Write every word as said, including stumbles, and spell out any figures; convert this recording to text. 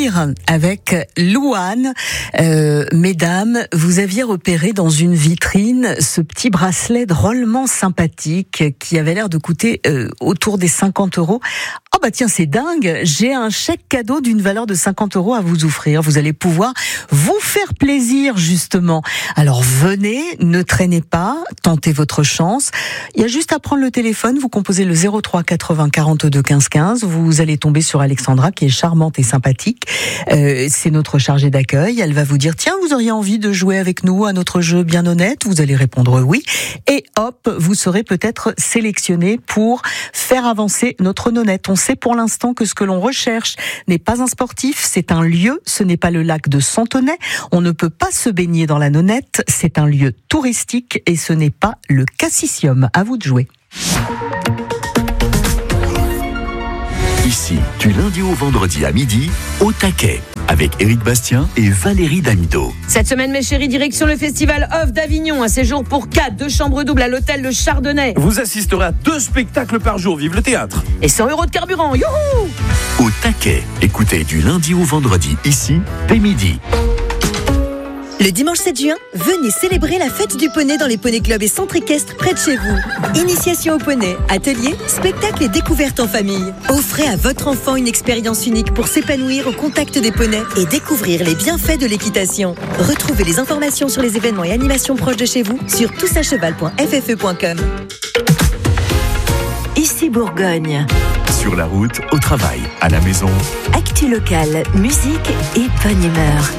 sourire avec Louane. Euh, mesdames, vous aviez repéré dans une vitrine ce petit bracelet drôlement sympathique qui avait l'air de coûter euh, autour des cinquante euros. Oh bah tiens, c'est dingue, j'ai un chèque cadeau d'une valeur de cinquante euros à vous offrir. Vous allez pouvoir vous faire plaisir justement. Alors venez, ne traînez pas, tentez votre chance. Il y a juste à prendre le téléphone, vous composez le zéro trois quatre-vingts quarante-deux quinze quinze. Vous allez tomber sur Alexandra qui est charmante et sympathique. Euh, c'est notre chargée d'accueil. Elle va vous dire tiens, vous auriez envie de jouer avec nous à notre jeu bien honnête? Vous allez répondre oui. Et hop, vous serez peut-être sélectionné pour faire avancer notre nonnette. On sait pour l'instant que ce que l'on recherche n'est pas un sportif, c'est un lieu, ce n'est pas le lac de Santenay, on ne peut pas se baigner dans la nonnette, c'est un lieu touristique et ce n'est pas le Cassisium. À vous de jouer. Ici, du lundi au vendredi à midi, au taquet, avec Éric Bastien et Valérie Damido. Cette semaine, mes chéris, direction le festival Off d'Avignon. Un séjour pour quatre, deux chambres doubles à l'hôtel Le Chardonnay. Vous assisterez à deux spectacles par jour, vive le théâtre. Et cent euros de carburant, youhou! Au taquet, écoutez du lundi au vendredi, ici, dès midi. Le dimanche sept juin, venez célébrer la fête du poney dans les poneys clubs et centres équestres près de chez vous. Initiation au poney, ateliers, spectacles et découvertes en famille. Offrez à votre enfant une expérience unique pour s'épanouir au contact des poneys et découvrir les bienfaits de l'équitation. Retrouvez les informations sur les événements et animations proches de chez vous sur tous à cheval point f f e point com. Ici Bourgogne. Sur la route, au travail, à la maison. Actu locale, musique et bonne humeur.